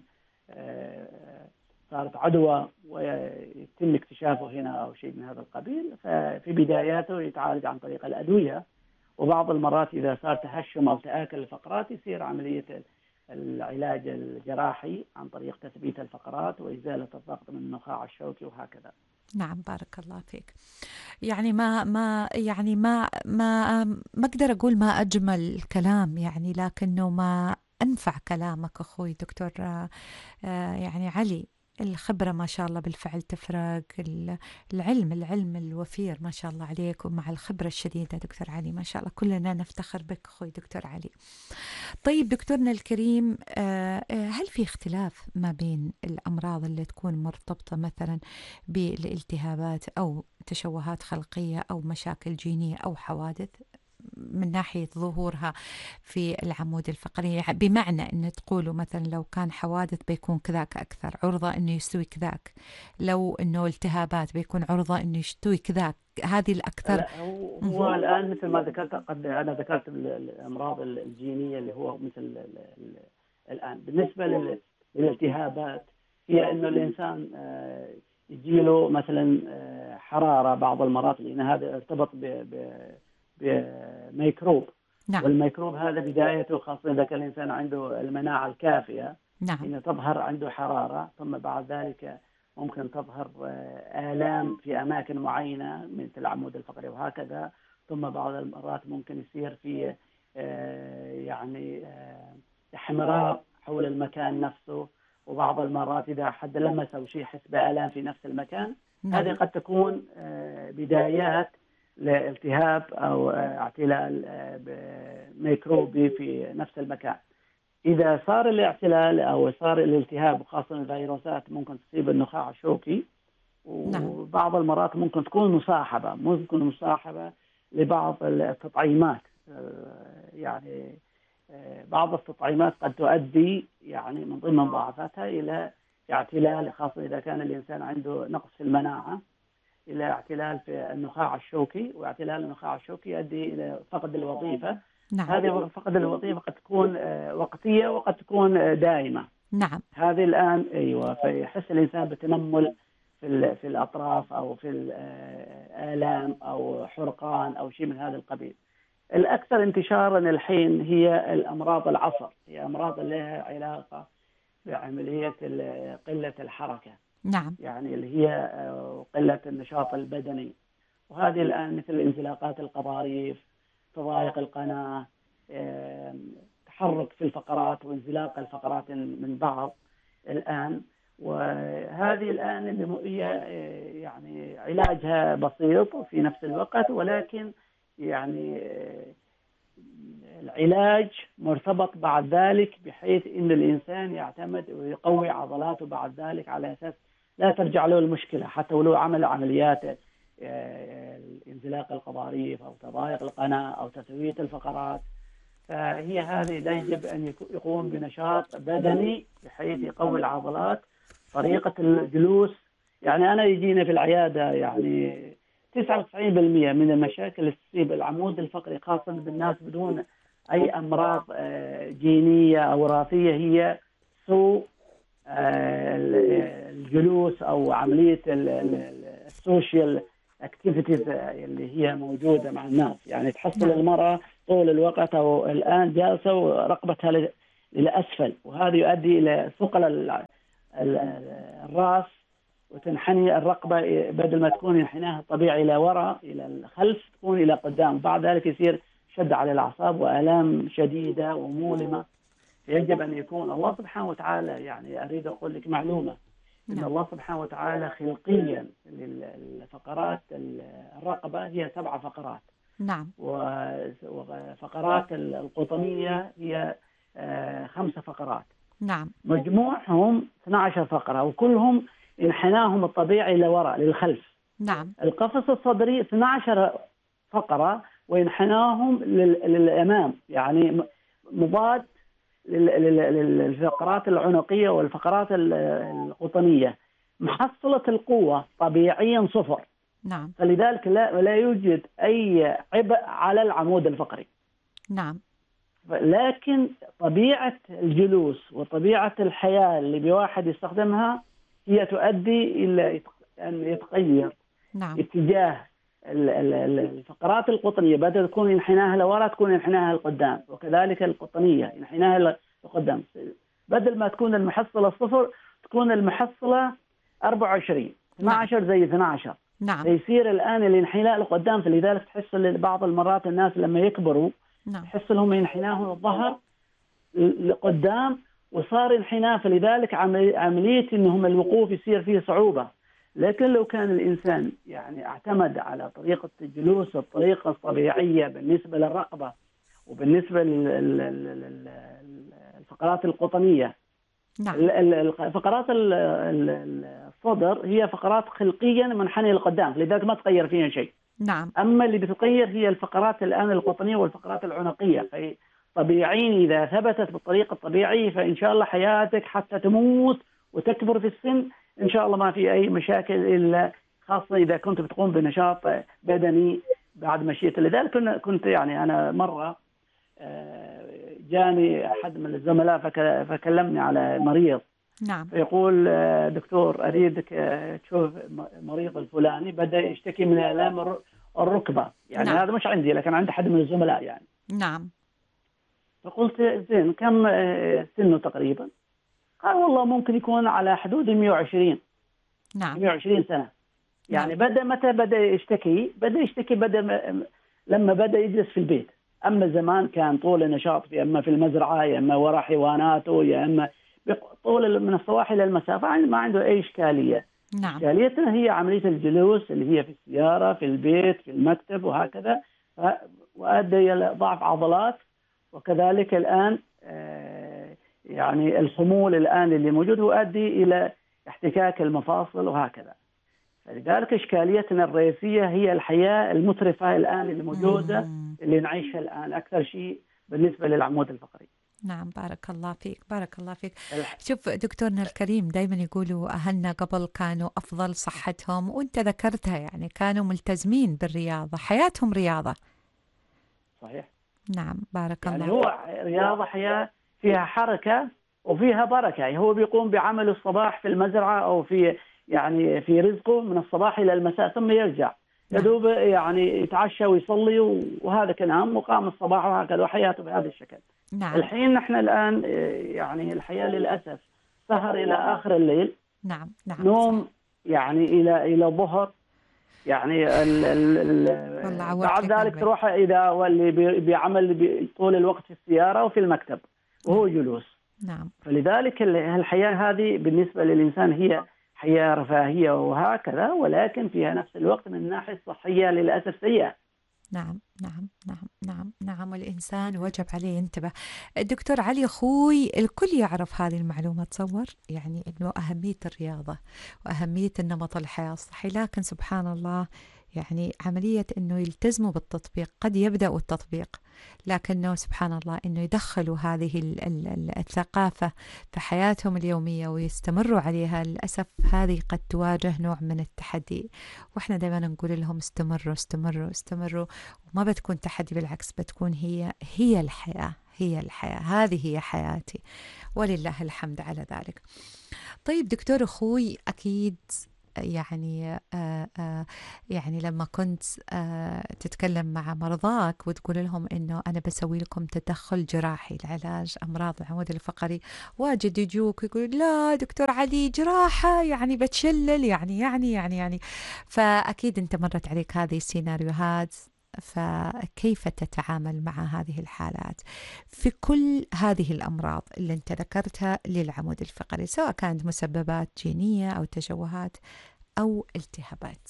صارت عدوى ويتم اكتشافه هنا أو شيء من هذا القبيل. ففي بداياته يتعالج عن طريق الأدوية، وبعض المرات إذا صار تهشم أو تآكل الفقرات يصير عملية العلاج الجراحي عن طريق تثبيت الفقرات وإزالة الضغط من النخاع الشوكي وهكذا. نعم، بارك الله فيك. يعني ما ما يعني ما ما ما أقدر أقول ما أجمل الكلام يعني، لكنه ما أنفع كلامك أخوي دكتور يعني علي. الخبرة ما شاء الله بالفعل تفرق، العلم العلم الوفير ما شاء الله عليك، ومع الخبرة الشديدة دكتور علي ما شاء الله كلنا نفتخر بك أخوي دكتور علي. طيب دكتورنا الكريم، هل في اختلاف ما بين الأمراض اللي تكون مرتبطة مثلا بالالتهابات أو تشوهات خلقية أو مشاكل جينية أو حوادث من ناحية ظهورها في العمود الفقري؟ بمعنى أن تقولوا مثلا لو كان حوادث بيكون كذاك أكثر عرضة أنه يستوي كذاك، لو أنه التهابات بيكون عرضة أنه يستوي كذاك، هذه الأكثر. لا هو, هو الآن مثل ما ذكرت، قد أنا ذكرت الأمراض الجينية اللي هو مثل الآن بالنسبة للالتهابات، هي أنه الإنسان يجيله مثلا حرارة بعض المرات، لأن هذا ارتبط ب بميكروب. نعم. والميكروب هذا بدايته خاصة إذا كان الإنسان عنده المناعة الكافية، نعم. إنه تظهر عنده حرارة، ثم بعد ذلك ممكن تظهر آلام في أماكن معينة مثل العمود الفقري وهكذا، ثم بعض المرات ممكن يصير في يعني احمرار حول المكان نفسه، وبعض المرات إذا حد لمس أو شيء يحس بآلام في نفس المكان. نعم. هذه قد تكون بدايات لالتهاب أو اعتلال ميكروبي في نفس المكان. إذا صار الاعتلال أو صار الالتهاب، وخاصة الفيروسات ممكن تصيب النخاع الشوكي، وبعض المرات ممكن تكون مصاحبة ممكن مصاحبة لبعض التطعيمات. يعني بعض التطعيمات قد تؤدي يعني من ضمن مضاعفاتها إلى اعتلال، خاصة إذا كان الإنسان عنده نقص في المناعة، إلى اعتلال في النخاع الشوكي، واعتلال النخاع الشوكي يؤدي إلى فقد الوظيفة. نعم. هذه فقد الوظيفة قد تكون وقتية وقد تكون دائمة. نعم. هذه الآن أيوة، فيحس الإنسان بتنمل في في الأطراف أو في الآلام أو حرقان أو شيء من هذا القبيل. الأكثر انتشارا الحين هي الأمراض العصر، هي أمراض لها علاقة بعملية قلة الحركة. نعم. يعني اللي هي قلة النشاط البدني، وهذه الآن مثل انزلاقات القضاريف، تضايق القناة، تحرك في الفقرات وانزلاق الفقرات من بعض الآن. وهذه الآن اللي هي يعني علاجها بسيط وفي نفس الوقت، ولكن يعني العلاج مرتبط بعد ذلك بحيث إن الإنسان يعتمد ويقوي عضلاته بعد ذلك على أساس لا ترجع له المشكلة، حتى ولو عمل عمليات انزلاق القضاريف أو تضايق القناة أو تسوية الفقرات. فهي هذه يجب أن يقوم بنشاط بدني بحيث يقوي العضلات. طريقة الجلوس، يعني أنا يجينا في العيادة يعني تسعة وتسعين بالمئة من المشاكل اللي تصيب العمود الفقري خاصة بالناس بدون أي أمراض جينية أو وراثية، هي سوء الجلوس أو عملية السوشيال اكتيفيتيز اللي هي موجودة مع الناس. يعني تحصل المرأة طول الوقت أو الآن جالسة ورقبتها للأسفل، وهذا يؤدي إلى ثقل الرأس، وتنحني الرقبة بدل ما تكون انحناها الطبيعي إلى وراء إلى الخلف تكون إلى قدام. بعد ذلك يصير شد على الأعصاب وآلام شديدة ومؤلمة. يجب أن يكون الله سبحانه وتعالى، يعني أريد أقول لك معلومة، إن الله سبحانه وتعالى خلقيا للفقرات الرقبة هي سبع فقرات. نعم. وفقرات القطنية هي خمسة فقرات. نعم. مجموعهم اثنتي عشرة فقرة، وكلهم انحناهم الطبيعي لوراء للخلف. نعم. القفص الصدري اثنتي عشرة فقرة وانحناهم للأمام، يعني مضاد للفقرات العنقية والفقرات القطنية. محصلة القوة طبيعيا صفر. نعم. فلذلك لا, لا يوجد أي عبء على العمود الفقري. نعم. لكن طبيعة الجلوس وطبيعة الحياة اللي بواحد يستخدمها هي تؤدي إلى أن يتغير. نعم. اتجاه الفقرات القطنية، بدل تكون انحناها لورا تكون انحناها لقدام، وكذلك القطنية انحناها لقدام. بدل ما تكون المحصلة صفر تكون المحصلة أربعة وعشرين. اثنتي عشرة زي اثنتي عشرة. نعم. فيصير الآن الانحناء لقدام. فلذلك تحس بعض المرات الناس لما يكبروا نعم. تحس لهم ينحناهم الظهر لقدام وصار انحناء. فلذلك عملية إنهم الوقوف يصير فيه صعوبة. لكن لو كان الإنسان يعني اعتمد على طريقة الجلوس الطريقة الطبيعية بالنسبة للرقبة وبالنسبة للفقرات القطنية. نعم. فقرات الصدر هي فقرات خلقيا منحنية لقدام، لذلك ما تغير فيها شيء. نعم. أما اللي بتغير هي الفقرات الآن القطنية والفقرات العنقية. طبيعيين إذا ثبتت بالطريقة الطبيعية فإن شاء الله حياتك حتى تموت وتكبر في السن إن شاء الله ما في أي مشاكل، إلا خاصة إذا كنت بتقوم بنشاط بدني بعد مشيت. لذلك كنت يعني أنا مرة جاني أحد من الزملاء فكلمني على مريض. نعم. فيقول دكتور أريدك تشوف مريض الفلاني بدأ يشتكي من آلام الركبة. يعني نعم. هذا مش عندي لكن عند أحد من الزملاء يعني. نعم. فقلت زين كم سنه تقريبا؟ قال والله ممكن يكون على حدود مئة وعشرين. نعم. مئة وعشرين سنة. يعني نعم. بدأ متى بدأ يشتكي؟ بدأ يشتكي بدأ م... لما بدأ يجلس في البيت. أما زمان كان طول النشاط في إما في المزرعة يا إما وراء حيواناته يا إما طول من الصباح إلى المساء، ما عنده أي إشكالية. نعم. إشكاليتنا هي عملية الجلوس اللي هي في السيارة في البيت في المكتب وهكذا، وأدى إلى ضعف عضلات. وكذلك الآن يعني الخمول الآن اللي موجود يؤدي إلى احتكاك المفاصل وهكذا. فلذلك إشكاليتنا الرئيسية هي الحياة المترفة الآن اللي موجودة مم. اللي نعيشها الآن أكثر شيء بالنسبة للعمود الفقري. نعم. بارك الله فيك. بارك الله فيك. شوف دكتورنا الكريم، دايما يقولوا أهلنا قبل كانوا أفضل صحتهم، وأنت ذكرتها يعني كانوا ملتزمين بالرياضة، حياتهم رياضة. صحيح. نعم. بارك يعني الله. هو رياضة حياة فيها حركة وفيها بركة. يعني هو بيقوم بعمل الصباح في المزرعة أو في يعني في رزقه من الصباح إلى المساء ثم يرجع يدوب يعني يتعشى ويصلي وهذا كلام وقام الصباح وهكذا وحياته بهذا الشكل. نعم. الحين نحن الآن يعني الحياة للأسف سهر إلى آخر الليل. نعم. نعم. نوم صح. يعني إلى إلى الظهر. يعني ال ال بعد ذلك تروح إذا واللي بيعمل طول الوقت في السيارة وفي المكتب وهو جلوس. نعم. فلذلك الحياة هذه بالنسبة للإنسان هي حياة رفاهية وهكذا، ولكن فيها نفس الوقت من الناحية الصحية للأسف سيئة. نعم. نعم. نعم. نعم. نعم. والإنسان وجب عليه ينتبه. الدكتور علي أخوي الكل يعرف هذه المعلومة، تصور يعني إنه أهمية الرياضة وأهمية النمط الحياة الصحي، لكن سبحان الله يعني عملية إنه يلتزموا بالتطبيق. قد يبدأوا التطبيق لكنه سبحان الله إنه يدخلوا هذه الثقافة في حياتهم اليومية ويستمروا عليها، للأسف هذه قد تواجه نوع من التحدي. وإحنا دائما نقول لهم استمروا استمروا استمروا، وما بتكون تحدي، بالعكس بتكون هي هي الحياة. هي الحياة، هذه هي حياتي، ولله الحمد على ذلك. طيب دكتور أخوي، أكيد يعني آه آه يعني لما كنت آه تتكلم مع مرضاك وتقول لهم إنه أنا بسوي لكم تدخل جراحي لعلاج أمراض العمود الفقري، واجد يجوك يقول لا دكتور علي جراحة يعني بتشلل يعني يعني يعني يعني فأكيد أنت مرت عليك هذه السيناريوهات. فكيف تتعامل مع هذه الحالات في كل هذه الأمراض اللي أنت ذكرتها للعمود الفقري، سواء كانت مسببات جينية أو تشوهات أو التهابات؟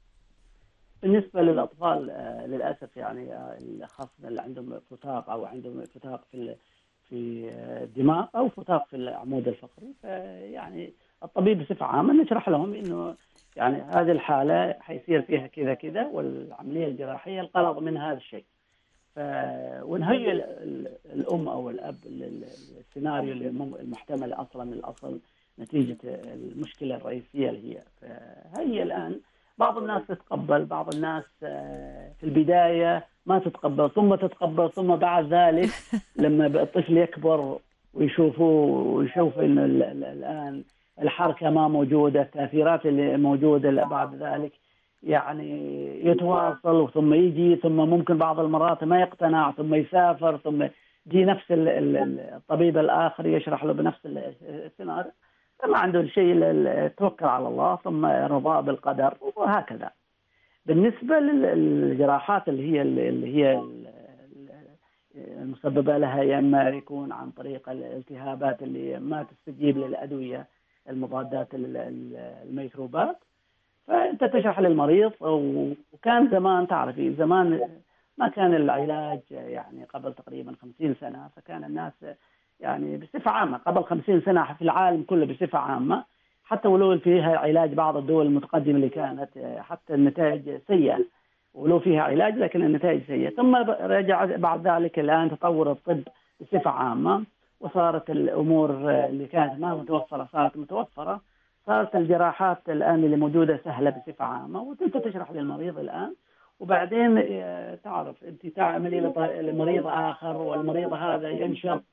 بالنسبة للأطفال آه، للأسف يعني آه، خاصة اللي عندهم فتاق أو عندهم فتاق في ال- في آه، الدماغ أو فتاق في العمود الفقري، فيعني الطبيب بصفة عامة نشرح لهم إنه يعني هذه الحالة حيصير فيها كذا كذا، والعملية الجراحية الغرض من هذا الشيء. ف... ونهيئ ال- ال- الأم أو الأب لل- السيناريو اللي مم- المحتمل أصلا من الأصل نتيجة المشكلة الرئيسية اللي هي. فهي الآن بعض الناس تتقبل، بعض الناس آه، في البداية ما تتقبل، ثم تتقبل، ثم بعد ذلك لما الطفل يكبر ويشوفوا ويشوف إنه ال- ال- الآن الحركة ما موجودة، التأثيرات اللي موجودة بعد ذلك يعني يتواصل، ثم يجي، ثم ممكن بعض المرات ما يقتنع، ثم يسافر، ثم يجي نفس ال- ال- الطبيب الآخر يشرح له بنفس ال- السيناريو، ما عنده شيء إلا التوكل على الله ثم الرضا بالقدر وهكذا. بالنسبة للجراحات اللي هي اللي هي المسببة لها، يا إما يكون عن طريق الالتهابات اللي ما تستجيب للأدوية المضادات الميكروبات، فأنت تشرح للمريض. وكان زمان تعرفي زمان ما كان العلاج يعني قبل تقريبا خمسين سنة، فكان الناس يعني بصفة عامة قبل خمسين سنة في العالم كله بصفة عامة، حتى ولو فيها علاج بعض الدول المتقدمة اللي كانت حتى النتائج سيئة، ولو فيها علاج لكن النتائج سيئة. ثم رجع بعد ذلك الآن تطور الطب بصفة عامة، وصارت الأمور اللي كانت ما متوفرة صارت متوفرة، صارت الجراحات الآن اللي موجودة سهلة بصفة عامة، وأنت تشرح للمريض الآن، وبعدين آه، تعرف أنت تعملي لمريض آخر، والمريض هذا ينشر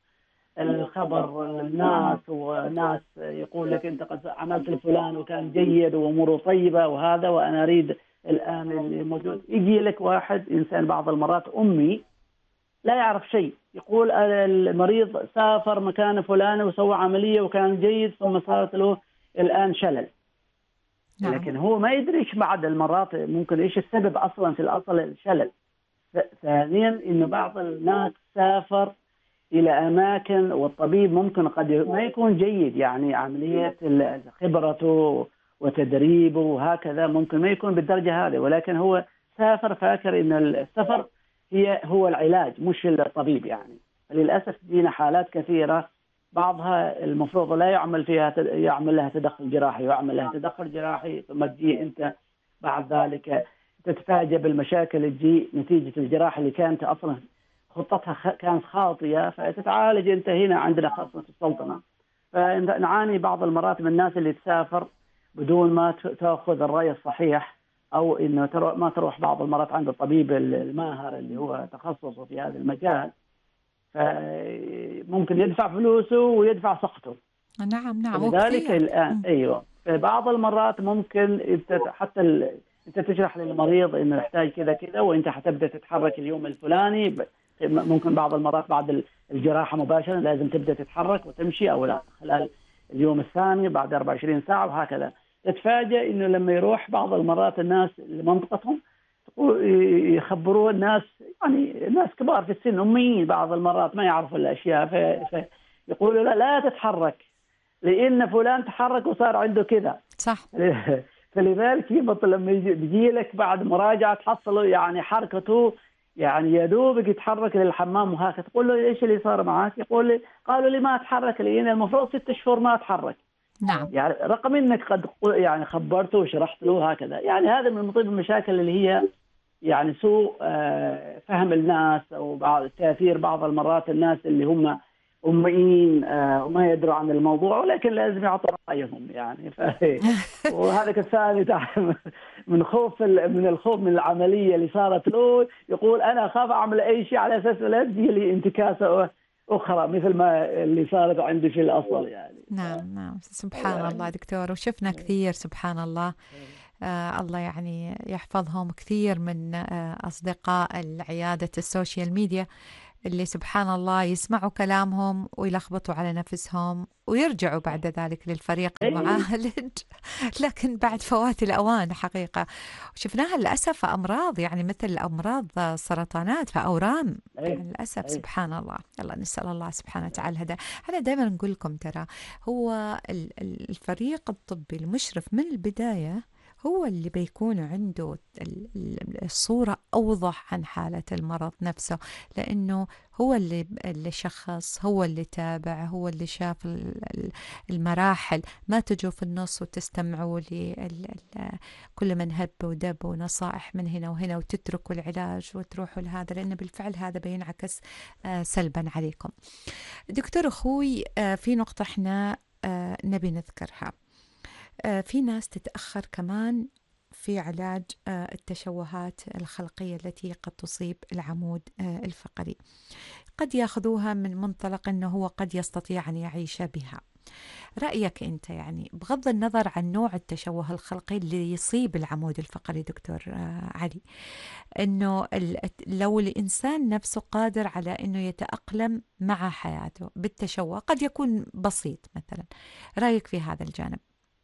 الخبر للناس، وناس يقول لك أنت قد عملت لفلان وكان جيد وأموره طيبة وهذا، وأنا أريد الآن اللي موجود. يجي لك واحد إنسان بعض المرات أمي لا يعرف شيء، يقول المريض سافر مكان فلان وسوى عملية وكان جيد، ثم صارت له الآن شلل. نعم. لكن هو ما يدري إيش بعد المرات ممكن إيش السبب أصلا في الأصل الشلل. ثانيا إنه بعض الناس سافر إلى أماكن والطبيب ممكن قد ما يكون جيد، يعني عملية خبرته وتدريبه وهكذا ممكن ما يكون بالدرجة هذه، ولكن هو سافر فاكر إن السفر هي هو العلاج مش الطبيب يعني. للأسف جينا حالات كثيرة بعضها المفروض لا يعمل فيها يعمل لها تدخل جراحي، يعمل لها تدخل جراحي ثم تجي أنت بعد ذلك تتفاجأ بالمشاكل اللي تجي نتيجة الجراحة اللي كانت أصلا خطتها كانت خاطئة، فتتعالج أنت هنا عندنا خاصة في السلطنة. فنعاني بعض المرات من الناس اللي تسافر بدون ما تأخذ الرأي الصحيح، أو إنه ما تروح بعض المرات عند الطبيب الماهر اللي هو تخصصه في هذا المجال، فممكن يدفع فلوسه ويدفع ثقته. نعم نعم. لذلك الآن أيوة في بعض المرات ممكن أنت حتى ال... أنت تشرح للمريض إنه يحتاج كذا كذا، وأنت حتبدأ تتحرك اليوم الفلاني، ممكن بعض المرات بعد الجراحة مباشرة لازم تبدأ تتحرك وتمشي، أو لا خلال اليوم الثاني بعد أربعة وعشرين ساعة وهكذا. تتفاجأ إنه لما يروح بعض المرات الناس لمنطقتهم يخبروه الناس، يعني ناس كبار في السن أميين بعض المرات ما يعرفوا الأشياء، فيقولوا لا لا تتحرك لأن فلان تحرك وصار عنده كذا. صح. فلذلك يبطل لما يجي لك بعد مراجعة تحصله يعني حركته يعني يا دوبك يتحرك للحمام وهكذا، تقول له ايش اللي صار معك؟ يقول لي قالوا لي ما اتحرك لان المفروض ست شهور ما اتحرك. نعم. يعني رقم انك قد يعني خبرته وشرحت له هكذا. يعني هذا من ضمن المشاكل اللي هي يعني سوء فهم الناس، او بعض تاثير بعض المرات الناس اللي هم أميين وما يدروا عن الموضوع، ولكن لازم يعطوا رأيهم يعني. وهذا كالثاني من خوف من الخوف من العملية اللي صارت له، يقول أنا أخاف أعمل أي شيء على أساس لا تجي لي انتكاسة أخرى مثل ما اللي صارت عندي في الأصل يعني. نعم نعم سبحان الله يعني دكتور، وشفنا كثير سبحان الله. آه الله يعني يحفظهم، كثير من آه أصدقاء العيادة السوشيال ميديا اللي سبحان الله يسمعوا كلامهم ويلخبطوا على نفسهم ويرجعوا بعد ذلك للفريق أي المعالج لكن بعد فوات الأوان حقيقة. وشفناها للأسف أمراض، يعني مثل أمراض سرطانات فأورام، أي يعني للأسف أي سبحان الله. يلا نسأل الله سبحانه وتعالى الهدى. أنا دائما نقول لكم ترى هو ال- ال- الفريق الطبي المشرف من البداية هو اللي بيكون عنده ال- ال- الصورة أوضح عن حالة المرض نفسه، لأنه هو اللي اللي شخص، هو اللي تابع، هو اللي شاف ال- ال- المراحل. ما تجوا في النص وتستمعوا لي ال- ال- كل من هب ودب ونصائح من هنا وهنا وتتركوا العلاج وتروحوا لهذا، لأنه بالفعل هذا بينعكس آه، سلبا عليكم. دكتور أخوي، آه، في نقطة احنا آه، نبي نذكرها. آه، في ناس تتأخر كمان في علاج آه، التشوهات الخلقية التي قد تصيب العمود آه، الفقري. قد ياخذوها من منطلق أنه هو قد يستطيع أن يعيش بها. رأيك أنت يعني بغض النظر عن نوع التشوه الخلقي اللي يصيب العمود الفقري دكتور آه، علي، أنه ال- لو الإنسان نفسه قادر على أنه يتأقلم مع حياته بالتشوه، قد يكون بسيط مثلا، رأيك في هذا الجانب؟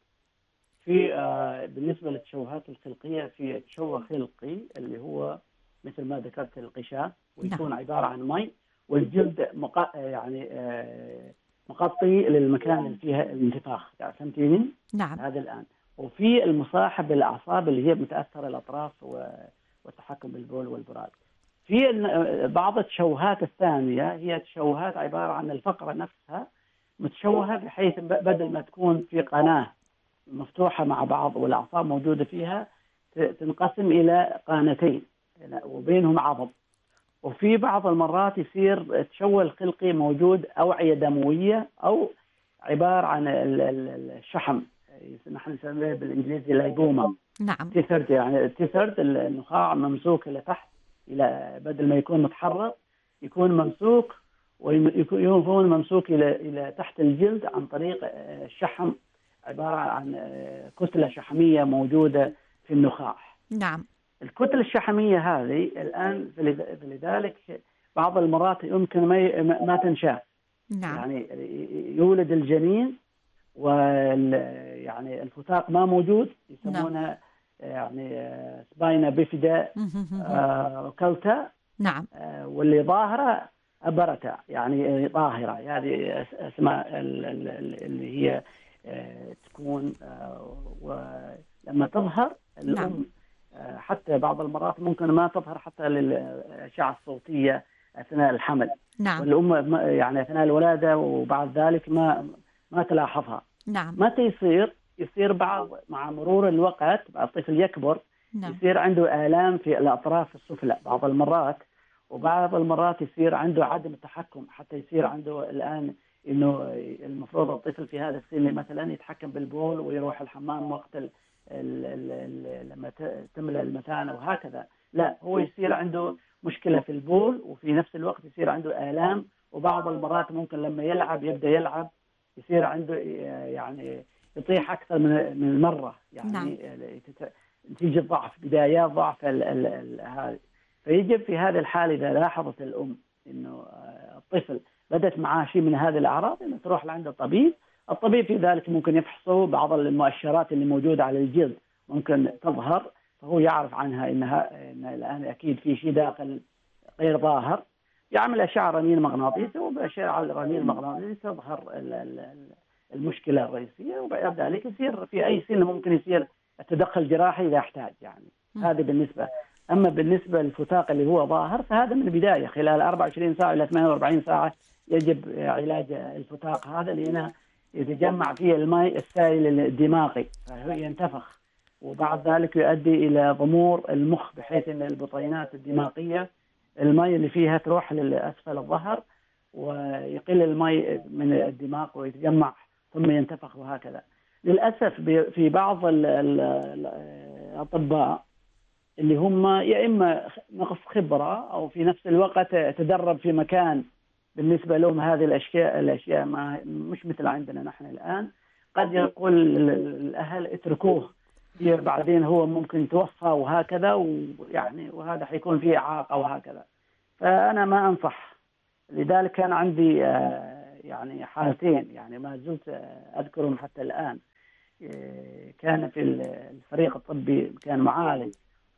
في آه، بالنسبة للتشوهات الخلقية، في تشوه خلقي اللي هو مثل ما ذكرت القشاة، نعم ويكون عبارة عن مي والجلد مق... يعني آه، مغطي للمكان اللي فيها الانتفاخ، يعني فهمتيني؟ نعم هذا الآن. وفي المصاحب بالأعصاب اللي هي متأثرة الأطراف و... والتحكم بالبول والبراز. في ال- بعض التشوهات الثانية هي تشوهات عبارة عن الفقرة نفسها متشوهة، بحيث ب- بدل ما تكون في قناة مفتوحة مع بعض والأعصاب موجودة فيها، ت- تنقسم إلى قانتين وبينهم عظم. وفي بعض المرات يصير التشوه الخلقي موجود أوعية دموية، أو عبارة عن ال- ال- الشحم، نحن نسميه بالإنجليزي لايبوما نعم تيثرد، يعني تيثرد النخاع ممسوك إلى تحت، إلى بدل ما يكون متحرك يكون ممسوك، ويكون ممسوك إلى إلى تحت الجلد عن طريق الشحم، عبارة عن كتلة شحمية موجودة في النخاع. نعم الكتلة الشحمية هذه الآن فلذلك بعض المرات يمكن ما ما تنشاف، نعم يعني يولد الجنين وال يعني الفتاق ما موجود، نعم يسمونها يعني سباينا بيفيدا كلتا، نعم واللي ظاهرة أبرتا، يعني ظاهرة، هذه اسماء اللي هي تكون، ولما تظهر نعم الأم حتى بعض المرات ممكن ما تظهر حتى للأشعة الصوتية أثناء الحمل، نعم والأم يعني أثناء الولادة وبعد ذلك ما ما تلاحظها. نعم متى يصير؟ يصير بعض مع مرور الوقت، بعد الطفل يكبر نعم يصير عنده آلام في الأطراف السفلى بعض المرات، وبعض المرات يصير عنده عدم التحكم، حتى يصير عنده الآن إنه المفروض الطفل في هذا السن مثلا يتحكم بالبول ويروح الحمام وقت ال ال ال ال لما تملأ المثانة وهكذا. لا، هو يصير عنده مشكلة في البول، وفي نفس الوقت يصير عنده آلام، وبعض المرات ممكن لما يلعب يبدأ يلعب يصير عنده يعني يطيح أكثر من من مرة، يعني نعم. نتيجة ضعف، بدايات ضعف هذه. فيجب في هذه الحالة إذا لاحظت الأم إنه الطفل بدأت معاه شيء من هذه الأعراض، إنه تروح لعند الطبيب. الطبيب في ذلك ممكن يفحصه بعض المؤشرات اللي موجودة على الجلد ممكن تظهر، فهو يعرف عنها إنها إن الآن أكيد في شيء داخل غير ظاهر، يعمل أشعة رنين مغناطيسي، وبأشعة الرنين المغناطيسي تظهر المشكلة الرئيسية، وبعد ذلك يصير في أي سن ممكن يصير التدخل جراحي إذا احتاج يعني. هذا بالنسبة. أما بالنسبة للفتاق اللي هو ظاهر فهذا من البداية خلال أربعة وعشرين ساعة إلى ثمانية وأربعين ساعة يجب علاج الفتاق هذا، لأنه يتجمع فيه الماء السائل الدماغي فهو ينتفخ، وبعد ذلك يؤدي إلى ضمور المخ، بحيث أن البطينات الدماغية الماء اللي فيها تروح لأسفل الظهر، ويقل الماء من الدماغ ويتجمع ثم ينتفخ، وهكذا. للأسف في بعض الأطباء اللي هم يا إما نقص خبرة أو في نفس الوقت تدرب في مكان بالنسبة لهم هذه الأشياء الأشياء ما مش مثل عندنا نحن الآن. قد يقول الأهل اتركوه، بعدين هو ممكن توفى وهكذا، ويعني وهذا حيكون فيه إعاقة وهكذا. فأنا ما أنصح. لذلك كان عندي يعني حالتين، يعني ما زلت أذكرهم حتى الآن. كان في الفريق الطبي كان معالج،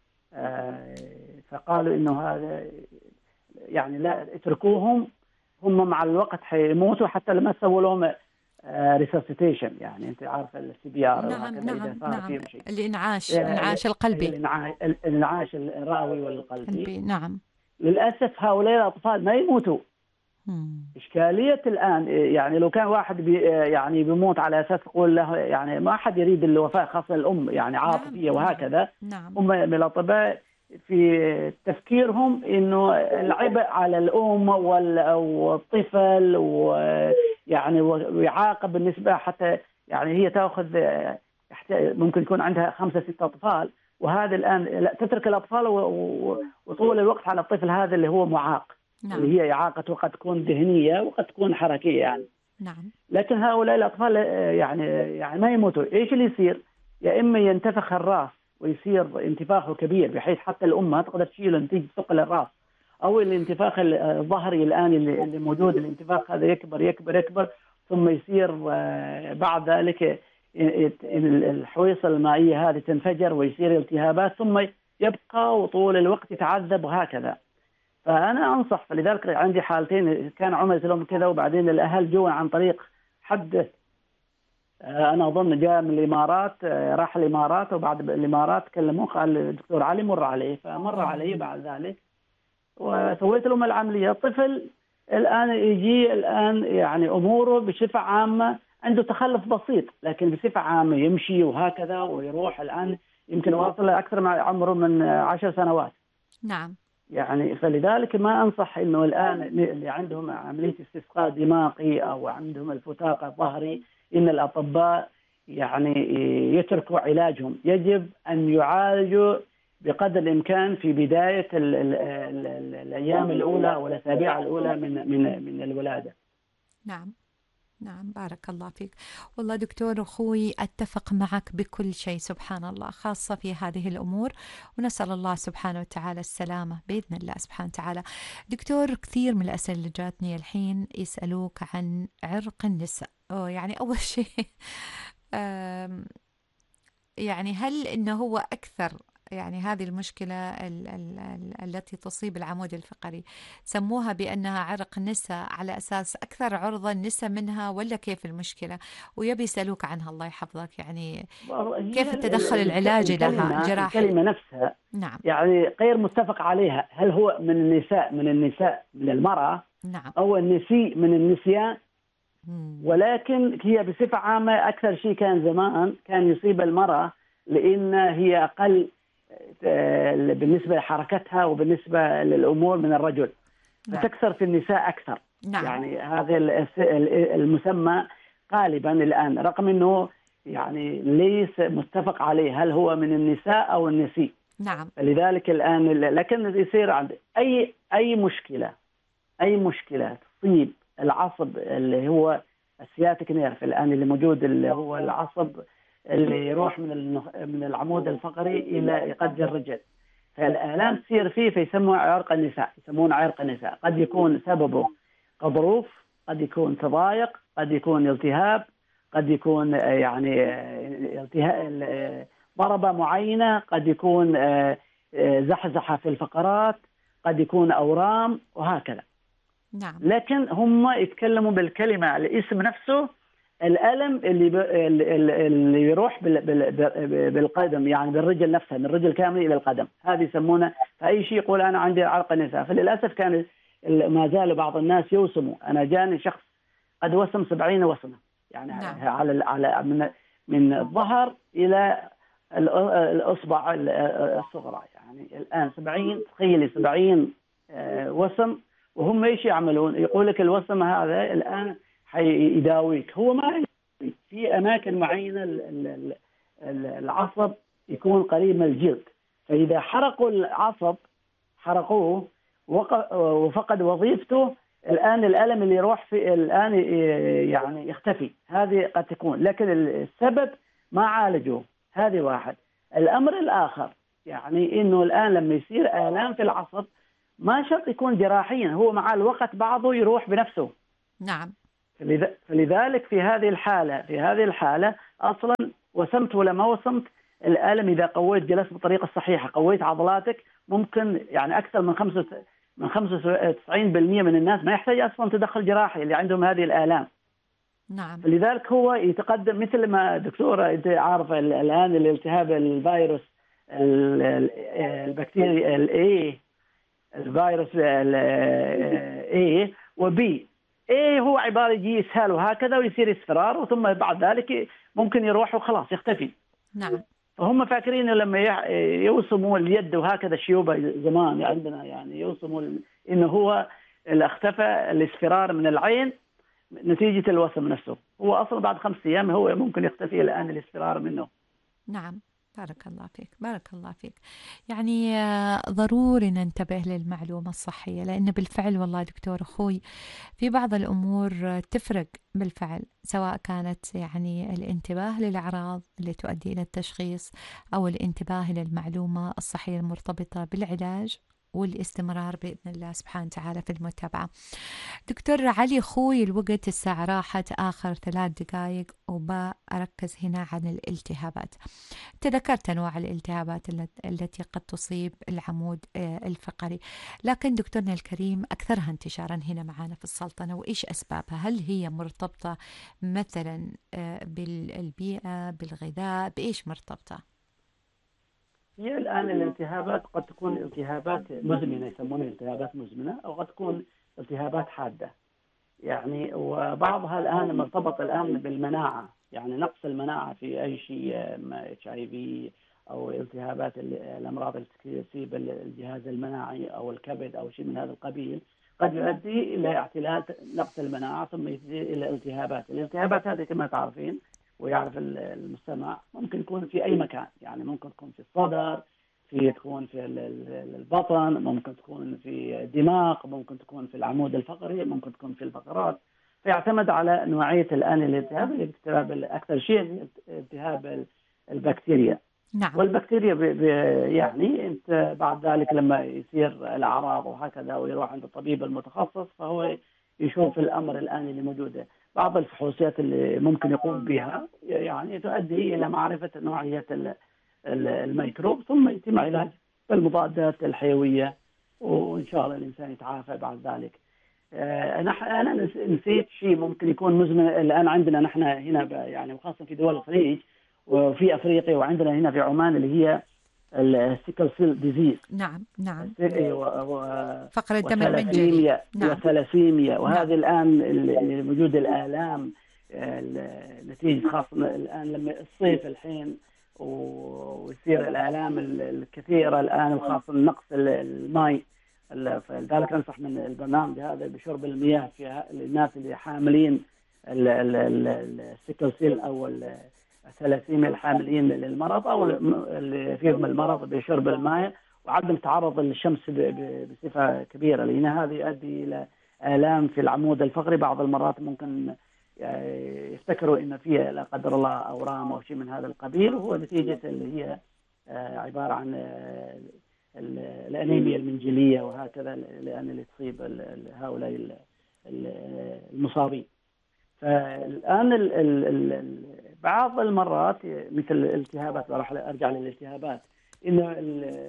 فقالوا إنه هذا يعني لا اتركوهم، هم مع الوقت حيموتوا حتى لما سووا لهم ريسوسيتيشن، يعني انت عارفه السي بي ار. نعم نعم نعم الانعاش الانعاش القلبي، الانعاش الرئوي والقلبي. نعم. للاسف هؤلاء الاطفال ما يموتوا. مم. اشكاليه الان يعني لو كان واحد بي يعني بيموت على اساس تقول له يعني ما حد يريد الوفاه، خاصه الام يعني عاطفيه. نعم. وهكذا. نعم. هم من الاطباء في تفكيرهم انه العبء على الام والطفل، ويعني ويعاقب بالنسبه حتى يعني هي تاخذ ممكن يكون عندها خمسه سته اطفال، وهذا الان لا تترك الاطفال وطول الوقت على الطفل هذا اللي هو معاق. نعم. اللي هي اعاقته قد تكون ذهنيه وقد تكون حركيه يعني. نعم. لكن هؤلاء الاطفال يعني يعني ما يموتوا. ايش اللي يصير؟ يا اما ينتفخ الراس ويصير انتفاخه كبير بحيث حتى الأم ما تقدر تشيله نتيجة ثقل الرأس، أو الانتفاخ الظهري الآن اللي موجود، الانتفاخ هذا يكبر يكبر يكبر ثم يصير بعد ذلك الحويصة المائية هذه تنفجر ويصير التهابات ثم يبقى وطول الوقت يتعذب وهكذا. فأنا أنصح. فلذلك عندي حالتين كان عملت لهم كذا، وبعدين الأهل جو عن طريق حد أنا أظن جاء من الإمارات، راح الإمارات وبعد الإمارات كلموه قال الدكتور علي مر عليه، فمر علي بعد ذلك وسويت لهم العملية. الطفل الآن يجي الآن يعني أموره بصفة عامة عنده تخلف بسيط، لكن بصفة عامة يمشي وهكذا ويروح. الآن يمكن واصل أكثر من عمره من عشر سنوات. نعم. يعني فلذلك ما أنصح إنه الآن اللي عندهم عملية استسقاء دماغي أو عندهم الفتاق الظهري إن الأطباء يعني يتركوا علاجهم. يجب أن يعالجوا بقدر الإمكان في بداية ال ال ال ال الأيام الأولى والأسابيع الأولى من من من الولادة. نعم نعم بارك الله فيك. والله دكتور أخوي أتفق معك بكل شيء سبحان الله، خاصة في هذه الأمور، ونسأل الله سبحانه وتعالى السلامة بإذن الله سبحانه وتعالى. دكتور كثير من الأسئلة اللي جاتني الحين يسألوك عن عرق النساء. أوه يعني أول شيء يعني هل إنه هو أكثر يعني هذه المشكلة ال ال ال التي تصيب العمود الفقري سموها بأنها عرق نساء على أساس أكثر عرضة النساء منها، ولا كيف المشكلة؟ ويبي يسألوك عنها الله يحفظك، يعني كيف التدخل العلاجي لها جراحي؟ الكلمة نفسها نعم. يعني غير متفق عليها. هل هو من النساء من النساء من المرأة نعم. أو النسي من النسيان؟ ولكن هي بصفة عامة أكثر شيء كان زمان كان يصيب المرأة لأن هي أقل بالنسبة لحركتها وبالنسبة للأمور من الرجل. نعم. فتكثر في النساء أكثر. نعم. يعني هذا المسمى غالبا الآن رغم أنه يعني ليس متفق عليه هل هو من النساء أو النسي. نعم. لذلك الآن لكن يصير عند أي أي مشكلة أي مشكلة تصيب العصب اللي هو السياتيك نيرف الآن اللي موجود اللي هو العصب اللي يروح من من العمود الفقري إلى قد الرجل، فالآلام تصير فيه فيسموه عرق النساء، يسمونه عرق النساء. قد يكون سببه غضروف، قد يكون تضايق، قد يكون التهاب، قد يكون يعني التهاب ضربة معينة، قد يكون زحزحة في الفقرات، قد يكون أورام وهكذا. نعم. لكن هم يتكلموا بالكلمة الاسم نفسه الألم اللي ب... اللي يروح بال... بال... بالقدم يعني بالرجل نفسها من الرجل كامل إلى القدم، هذه يسمونه. فأي شيء يقول أنا عندي عرق النساء. فللأسف كان ما زال بعض الناس يوسموا. أنا جاني شخص قد وسم سبعين وسمة يعني. نعم. على على من من الظهر إلى الأصبع الصغرى يعني الآن سبعين. تخيلي سبعين وسم. وهم ايش يعملون؟ يقول لك الوسم هذا الآن حيداويك. هو ما يداويك. في أماكن معينة العصب يكون قريب من الجلد، فإذا حرقوا العصب حرقوه وفقد وظيفته الآن الألم اللي يروح في الآن يعني يختفي، هذه قد تكون، لكن السبب ما عالجوه، هذه واحد. الأمر الآخر يعني إنه الآن لما يصير آلام في العصب ما شرط يكون جراحيا، هو مع الوقت بعضه يروح بنفسه. نعم. فلذلك في هذه الحالة في هذه الحالة أصلا وسمت ولا ما وسمت، الألم إذا قويت جلست بالطريقة الصحيحة، قويت عضلاتك، ممكن يعني أكثر من خمسة من خمسة وتسعين بالمئة من الناس ما يحتاج أصلا تدخل جراحي اللي عندهم هذه الآلام. نعم. فلذلك هو يتقدم مثل ما دكتورة أنت عارفة الآن الالتهاب الفيروس البكتيريا الإيه الفيروس الإيه وبي إيه هو عبارة يجي يسهل وهكذا ويصير اصفرار، وثم بعد ذلك ممكن يروح وخلاص يختفي. نعم. فهم فاكرين لما يوصموا اليد وهكذا شيوبة زمان عندنا يعني يوصموا إنه هو اللي اختفى الاصفرار من العين نتيجة الوسم نفسه، هو أصلا بعد خمس أيام هو ممكن يختفي الآن الاصفرار منه. نعم. بارك الله فيك، بارك الله فيك. يعني ضروري ننتبه للمعلومة الصحية، لأن بالفعل والله دكتور أخوي في بعض الأمور تفرق بالفعل، سواء كانت يعني الانتباه للأعراض اللي تؤدي إلى التشخيص أو الانتباه للمعلومة الصحية المرتبطة بالعلاج والاستمرار بإذن الله سبحانه وتعالى في المتابعة. دكتور علي خوي، الوقت الساعة راحت آخر ثلاث دقائق وبأركز هنا عن الالتهابات. تذكرت أنواع الالتهابات التي قد تصيب العمود الفقري، لكن دكتورنا الكريم أكثرها انتشارا هنا معنا في السلطنة، وإيش أسبابها؟ هل هي مرتبطة مثلا بالبيئة، بالغذاء، بإيش مرتبطة؟ هي الآن الالتهابات قد تكون التهابات مزمنة، يسمونها التهابات مزمنة، أو قد تكون التهابات حادة يعني، وبعضها الآن مرتبط الآن بالمناعة، يعني نقص المناعة في أي شيء، اتش اي في أو التهابات الأمراض التي تصيب الجهاز المناعي أو الكبد أو شيء من هذا القبيل، قد يؤدي إلى اعتلال نقص المناعة ثم يؤدي إلى التهابات. الالتهابات هذه كما تعرفين ويعرف المستمع ممكن تكون في أي مكان، يعني ممكن تكون في الصدر، في تكون في البطن، ممكن تكون في الدماغ، ممكن تكون في العمود الفقري، ممكن تكون في الفقرات، فيعتمد على نوعية الآن الالتهاب. الالتهاب أكثر شيء التهاب البكتيريا. نعم. والبكتيريا بي بي يعني أنت بعد ذلك لما يصير الأعراض وهكذا ويروح عند الطبيب المتخصص فهو يشوف الأمر الآن اللي موجودة. بعض الفحوصات اللي ممكن يقوم بها يعني تؤدي إلى معرفة نوعية الميكروب، ثم يتم علاج بالمضادات الحيوية، وإن شاء الله الإنسان يتعافى بعد ذلك. أنا أنا نسيت شيء ممكن يكون مزمن الآن عندنا نحن هنا يعني، وخاصة في دول الخليج وفي أفريقيا وعندنا هنا في عمان، اللي هي السيكل سيل ديزيز. نعم. نعم. و... فقر الدم المنجلي. نعم. وثلاسيميا، وهذه نعم. الآن اللي موجود الآلام نتيجة خاصة الآن لما الصيف الحين ويصير الآلام الكثيرة الآن، وخاصة نقص الماء. فلذلك أنصح من البرنامج هذا بشرب المياه في الناس اللي حاملين السيكل سيل أو الثلاسيميا الحاملين للمرض أو اللي فيهم المرض، بشرب الماء وعدم تعرض للشمس بصفة كبيرة، لأن هذا يؤدي إلى آلام في العمود الفقري. بعض المرات ممكن يفتكروا إن فيه لا قدر الله أورام أو شيء من هذا القبيل، وهو نتيجة اللي هي عبارة عن الأنيميا المنجلية وهكذا، لأن اللي تصيب هؤلاء المصابين. فالآن ال ال ال بعض المرات مثل الالتهابات، راح أرجع للالتهابات، إنه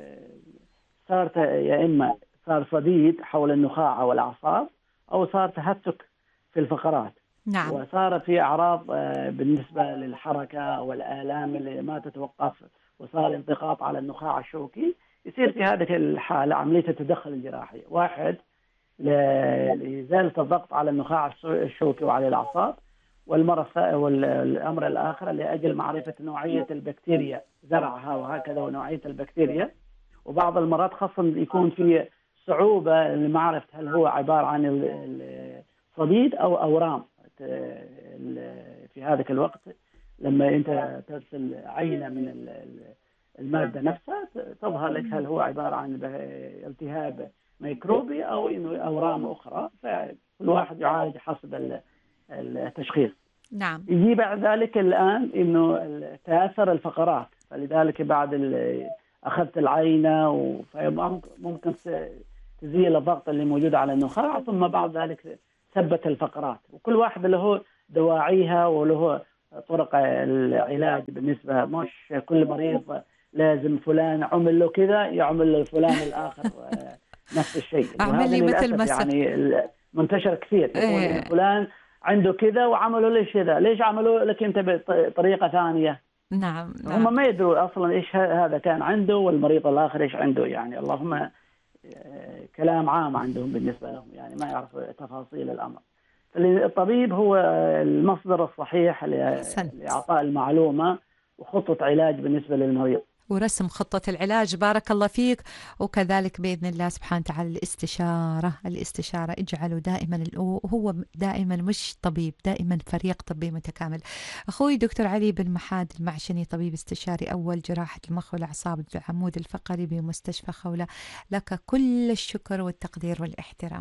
صارت يا إما صار صديد حول النخاع والأعصاب، أو صار تهتك في الفقرات. نعم. وصار في أعراض بالنسبة للحركة والآلام اللي ما تتوقف، وصار انضغاط على النخاع الشوكي. يصير في هذه الحالة عملية التدخل الجراحي، واحد لإزالة الضغط على النخاع الشوكي وعلى الأعصاب، والأمر الآخر لأجل معرفة نوعية البكتيريا زرعها وهكذا ونوعية البكتيريا. وبعض المرات خاصة يكون في صعوبة لمعرفة هل هو عبارة عن الصديد أو أورام. في هذا الوقت لما أنت ترسل عينة من المادة نفسها تظهر لك هل هو عبارة عن التهاب ميكروبي أو إنه أورام أخرى، فكل واحد يعالج حسب التشخيص. نعم. يجي بعد ذلك الآن إنه تأثر الفقرات، فلذلك بعد أخذت العينة فممكن تزيل الضغط اللي موجود على النخاع، ثم بعد ذلك ثبت الفقرات، وكل واحد له دواعيها وله طرق العلاج. بالنسبة مش كل مريض لازم فلان عمل له كذا يعمل له فلان الآخر نفس الشيء. أعمل لي مثل مسك يعني منتشر كثير يقول إيه. فلان عنده كذا وعملوا ليش كذا، ليش عملوا لك أنت بطريقة ثانية؟ نعم, نعم. هم ما يدروا أصلا إيش هذا كان عنده والمريض الآخر إيش عنده، يعني اللهم كلام عام عندهم بالنسبة لهم، يعني ما يعرف تفاصيل الأمر. الطبيب هو المصدر الصحيح لإعطاء المعلومة وخطة علاج بالنسبة للمريض ورسم خطة العلاج. بارك الله فيك. وكذلك بإذن الله سبحانه وتعالى الاستشارة الاستشارة اجعله دائما، هو دائما مش طبيب، دائما فريق طبي متكامل. أخوي دكتور علي بن محاد المعشني، طبيب استشاري أول جراحة المخ والأعصاب بالعمود الفقري بمستشفى خولة، لك كل الشكر والتقدير والاحترام.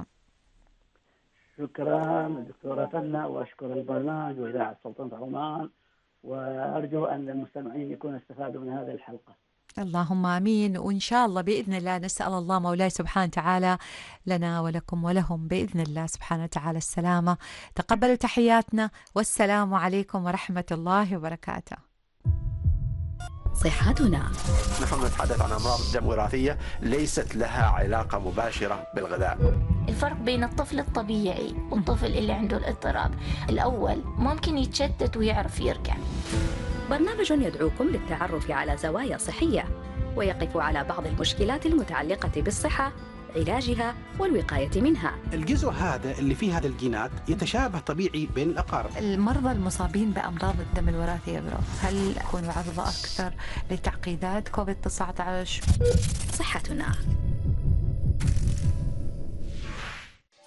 شكرا دكتورة فنا، وأشكر البرنامج وإذاعة سلطنة عمان، وأرجو أن المستمعين يكونوا استفادوا من هذه الحلقة. اللهم آمين. وإن شاء الله بإذن الله نسأل الله مولاي سبحانه وتعالى لنا ولكم ولهم بإذن الله سبحانه وتعالى السلامة. تقبلوا تحياتنا، والسلام عليكم ورحمة الله وبركاته. صحتنا. نحن نتحدث عن أمراض الدم وراثية ليست لها علاقة مباشرة بالغذاء. الفرق بين الطفل الطبيعي والطفل اللي عنده الاضطراب، الأول ممكن يتشتت ويعرف يرجع. برنامج يدعوكم للتعرف على زوايا صحية ويقف على بعض المشكلات المتعلقة بالصحة، علاجها والوقاية منها. الجزء هذا اللي فيه هذا الجينات يتشابه طبيعي بين الأقارب. المرضى المصابين بأمراض الدم الوراثية هل يكونوا عرضة أكثر لتعقيدات كوفيد تسعة عشر؟ صحتنا.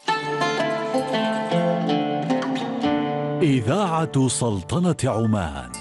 إذاعة سلطنة عمان.